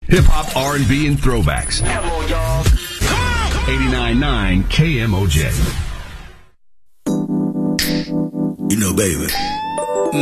Hip hop, R&B, and throwbacks. Come on, y'all. 89.9 KMOJ. You know, baby,